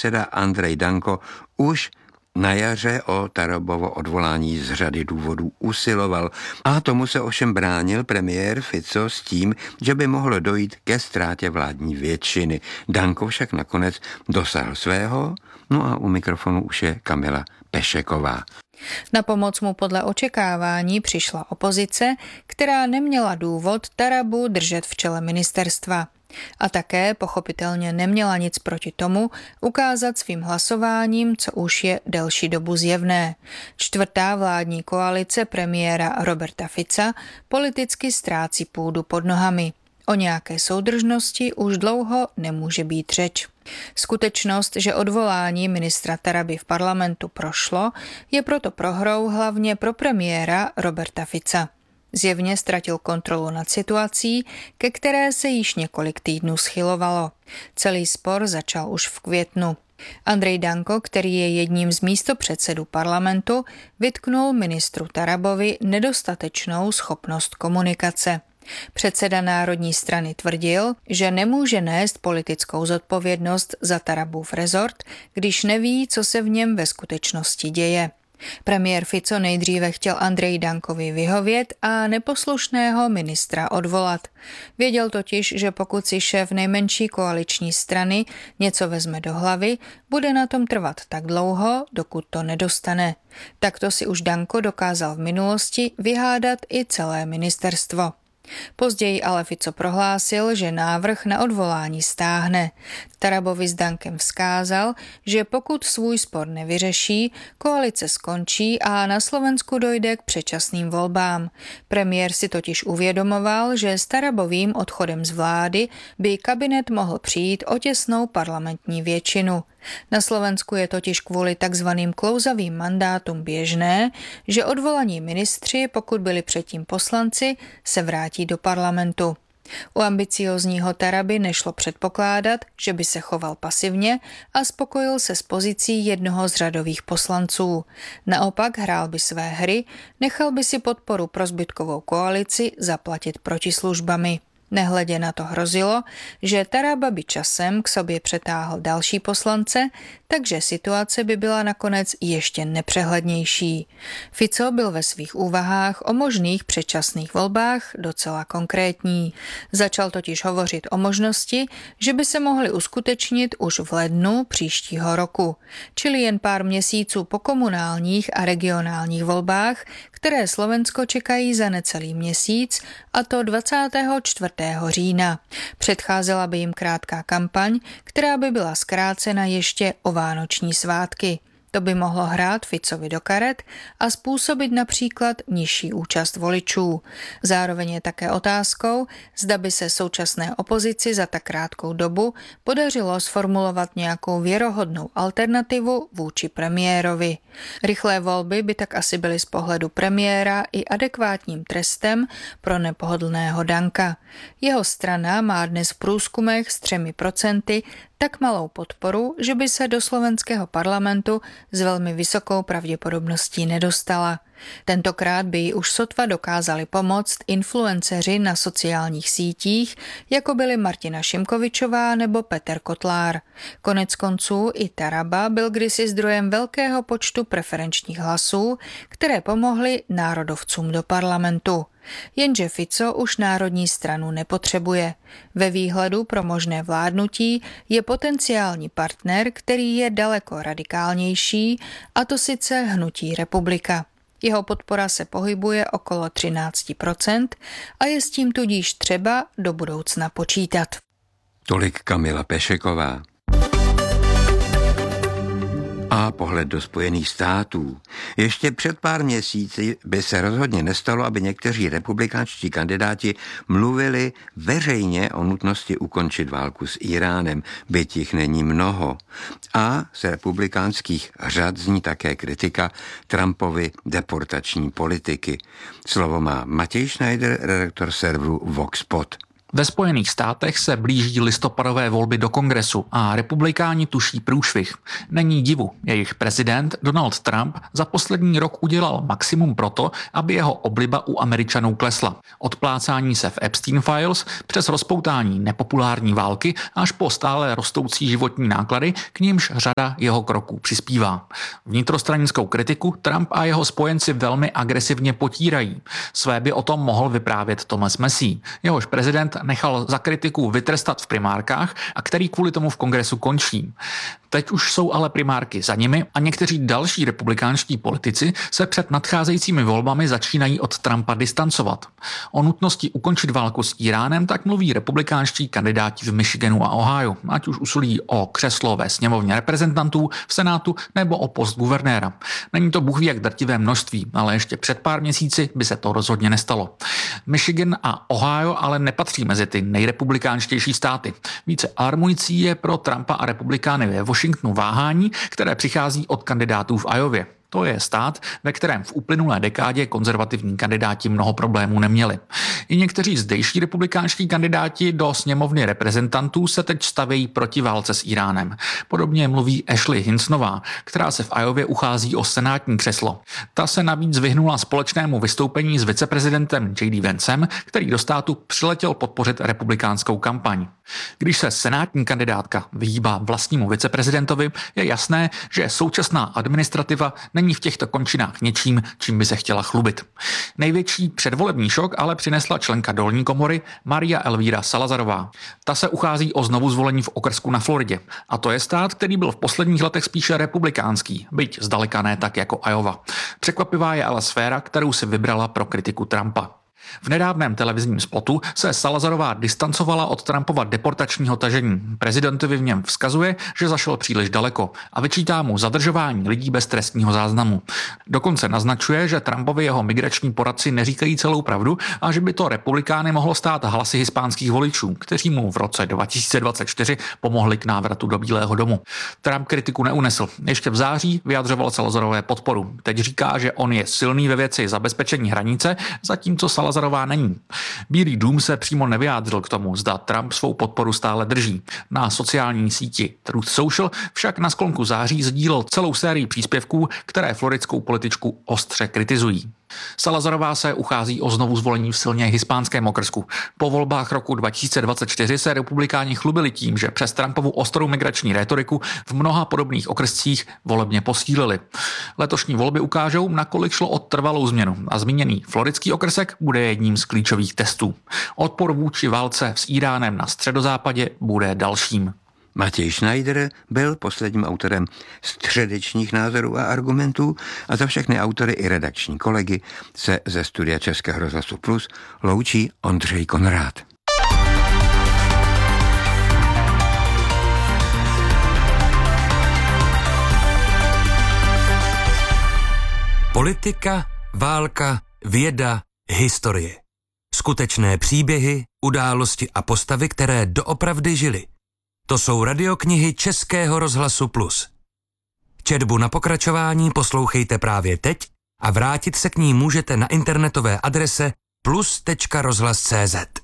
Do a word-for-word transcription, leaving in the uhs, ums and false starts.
předseda Andrej Danko už na jaře o Tarabovo odvolání z řady důvodů usiloval a tomu se ovšem bránil premiér Fico s tím, že by mohlo dojít ke ztrátě vládní většiny. Danko však nakonec dosáhl svého, no a u mikrofonu už je Kamila Pešeková. Na pomoc mu podle očekávání přišla opozice, která neměla důvod Tarabu držet v čele ministerstva. A také pochopitelně neměla nic proti tomu ukázat svým hlasováním, co už je delší dobu zjevné. Čtvrtá vládní koalice premiéra Roberta Fica politicky ztrácí půdu pod nohami. O nějaké soudržnosti už dlouho nemůže být řeč. Skutečnost, že odvolání ministra Taraby v parlamentu prošlo, je proto prohrou hlavně pro premiéra Roberta Fica. Zjevně ztratil kontrolu nad situací, ke které se již několik týdnů schylovalo. Celý spor začal už v květnu. Andrej Danko, který je jedním z místopředsedů parlamentu, vytknul ministru Tarabovi nedostatečnou schopnost komunikace. Předseda Národní strany tvrdil, že nemůže nést politickou zodpovědnost za Tarabův rezort, když neví, co se v něm ve skutečnosti děje. Premiér Fico nejdříve chtěl Andreji Dankovi vyhovět a neposlušného ministra odvolat. Věděl totiž, že pokud si šéf nejmenší koaliční strany něco vezme do hlavy, bude na tom trvat tak dlouho, dokud to nedostane. Takto si už Danko dokázal v minulosti vyhádat i celé ministerstvo. Později ale Fico prohlásil, že návrh na odvolání stáhne. Tarabovi s Dankem vzkázal, že pokud svůj spor nevyřeší, koalice skončí a na Slovensku dojde k předčasným volbám. Premiér si totiž uvědomoval, že s Tarabovým odchodem z vlády by kabinet mohl přijít o těsnou parlamentní většinu. Na Slovensku je totiž kvůli takzvaným klouzavým mandátům běžné, že odvolaní ministři, pokud byli předtím poslanci, se vrátí do parlamentu. U ambiciózního Taraby nešlo předpokládat, že by se choval pasivně a spokojil se s pozicí jednoho z řadových poslanců. Naopak hrál by své hry, nechal by si podporu pro zbytkovou koalici zaplatit protislužbami. Nehledě na to hrozilo, že Taraba by časem k sobě přetáhl další poslance, takže situace by byla nakonec ještě nepřehlednější. Fico byl ve svých úvahách o možných předčasných volbách docela konkrétní. Začal totiž hovořit o možnosti, že by se mohly uskutečnit už v lednu příštího roku, čili jen pár měsíců po komunálních a regionálních volbách, které Slovensko čekají za necelý měsíc, a to dvacátého čtvrtého října. Předcházela by jim krátká kampaň, která by byla zkrácena ještě o vánoční svátky. To by mohlo hrát Ficovi do karet a způsobit například nižší účast voličů. Zároveň je také otázkou, zda by se současné opozici za tak krátkou dobu podařilo sformulovat nějakou věrohodnou alternativu vůči premiérovi. Rychlé volby by tak asi byly z pohledu premiéra i adekvátním trestem pro nepohodlného Danka. Jeho strana má dnes v průzkumech s třemi procenty tak malou podporu, že by se do slovenského parlamentu s velmi vysokou pravděpodobností nedostala. Tentokrát by ji už sotva dokázali pomoct influenceři na sociálních sítích, jako byli Martina Šimkovičová nebo Petr Kotlár. Konec konců i Taraba byl kdysi zdrojem velkého počtu preferenčních hlasů, které pomohly národovcům do parlamentu. Jenže Fico už národní stranu nepotřebuje. Ve výhledu pro možné vládnutí je potenciální partner, který je daleko radikálnější, a to sice hnutí Republika. Jeho podpora se pohybuje okolo třináct procent a je s tím tudíž třeba do budoucna počítat. Tolik Kamila Pešeková. A pohled do Spojených států. Ještě před pár měsíci by se rozhodně nestalo, aby někteří republikánští kandidáti mluvili veřejně o nutnosti ukončit válku s Iránem, byť jich není mnoho. A z republikánských řad zní také kritika Trumpovy deportační politiky. Slovo má Matěj Schneider, redaktor serveru VoxPod. Ve Spojených státech se blíží listopadové volby do kongresu a republikáni tuší průšvih. Není divu, jejich prezident Donald Trump za poslední rok udělal maximum proto, aby jeho obliba u Američanů klesla. Od plácání se v Epstein Files přes rozpoutání nepopulární války až po stále rostoucí životní náklady, k nímž řada jeho kroků přispívá. Vnitrostranickou kritiku Trump a jeho spojenci velmi agresivně potírají. Své by o tom mohl vyprávět Thomas Massie, jehož prezident nechal za kritiku vytrestat v primárkách a který kvůli tomu v kongresu končí. Teď už jsou ale primárky za nimi a někteří další republikánští politici se před nadcházejícími volbami začínají od Trumpa distancovat. O nutnosti ukončit válku s Iránem tak mluví republikánští kandidáti v Michiganu a Ohio, ať už usilují o křeslo ve sněmovně reprezentantů, v Senátu nebo o post guvernéra. Není to bůh ví jak drtivé množství, ale ještě před pár měsíci by se to rozhodně nestalo. Michigan a Ohio ale nepatří mezi ty nejrepublikánštější státy. Více alarmující je pro Trumpa a republikány ve Washingtonu váhání, které přichází od kandidátů v Iově. To je stát, ve kterém v uplynulé dekádě konzervativní kandidáti mnoho problémů neměli. I někteří zdejší republikánští kandidáti do sněmovny reprezentantů se teď stavějí proti válce s Iránem. Podobně mluví Ashley Hinsonová, která se v Iově uchází o senátní křeslo. Ta se navíc vyhnula společnému vystoupení s viceprezidentem J D Vancem, který do státu přiletěl podpořit republikánskou kampaň. Když se senátní kandidátka vyhýbá vlastnímu viceprezidentovi, je jasné, že současná administrativa není v těchto končinách něčím, čím by se chtěla chlubit. Největší předvolební šok ale přinesla členka dolní komory Maria Elvíra Salazarová. Ta se uchází o znovuzvolení v okrsku na Floridě. A to je stát, který byl v posledních letech spíše republikánský, byť zdaleka ne tak jako Iowa. Překvapivá je ale sféra, kterou si vybrala pro kritiku Trumpa. V nedávném televizním spotu se Salazarová distancovala od Trumpova deportačního tažení. Prezidentovi v něm vzkazuje, že zašel příliš daleko a vyčítá mu zadržování lidí bez trestního záznamu. Dokonce naznačuje, že Trumpovi jeho migrační poradci neříkají celou pravdu a že by to republikány mohlo stát hlasy hispánských voličů, kteří mu v roce dva tisíce dvacet čtyři pomohli k návratu do Bílého domu. Trump kritiku neunesl. Ještě v září vyjadřoval Salazarové podporu. Teď říká, že on je silný ve věci zabezpečení hranice, zatímco Salazarová není. Bílý dům se přímo nevyjádřil k tomu, zda Trump svou podporu stále drží. Na sociální síti Truth Social však na sklonku září sdílel celou sérii příspěvků, které floridskou političku ostře kritizují. Salazarová se uchází o znovu zvolení v silně hispánském okrsku. Po volbách roku dva tisíce dvacet čtyři se republikáni chlubili tím, že přes Trumpovu ostrou migrační rétoriku v mnoha podobných okrscích volebně posílili. Letošní volby ukážou, nakolik šlo o trvalou změnu a zmíněný floridský okrsek bude jedním z klíčových testů. Odpor vůči válce s Iránem na středozápadě bude dalším. Matěj Schneider byl posledním autorem středečních názorů a argumentů a za všechny autory i redakční kolegy se ze studia Českého rozhlasu Plus loučí Ondřej Konrád. Politika, válka, věda, historie. Skutečné příběhy, události a postavy, které doopravdy žily. To jsou radioknihy Českého rozhlasu Plus. Četbu na pokračování poslouchejte právě teď a vrátit se k ní můžete na internetové adrese plus tečka rozhlas tečka cé zet.